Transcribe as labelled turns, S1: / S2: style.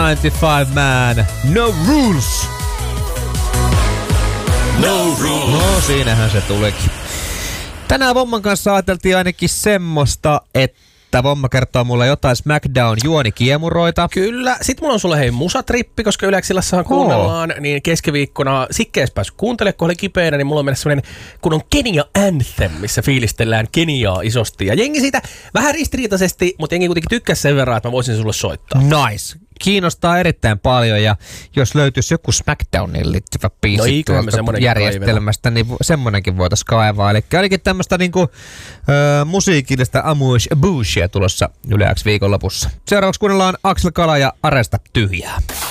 S1: 95 Man, No Rules.
S2: No Rules.
S1: No siinähän se tulikin. Tänään Vomman kanssa ajateltiin ainakin semmoista, että Vomma kertoo mulle jotain SmackDown-juonikiemuroita.
S3: Kyllä. Sitten mulla on sulle hei musatrippi, koska Yleksilassahan kuunnellaan, niin keskiviikkona Sikkees päässyt kuuntelemaan, kun oli kipeänä, niin mulla on mennessä semmoinen kun on Kenia Anthem, missä fiilistellään Keniaa isosti. Ja jengi siitä vähän ristiriitaisesti, mutta jengi kuitenkin tykkäsi sen verran, että mä voisin sulle soittaa.
S1: Nice. Kiinnostaa erittäin paljon ja jos löytyisi joku SmackDowniin liittyvä biisi tuolta järjestelmästä, niin semmonenkin voitaisiin kaivaa. Eli olikin tämmöistä niinku, musiikillista Amouche Bouchia tulossa Yle X viikonlopussa. Seuraavaksi kuunnellaan Axel Kala ja Aresta tyhjää.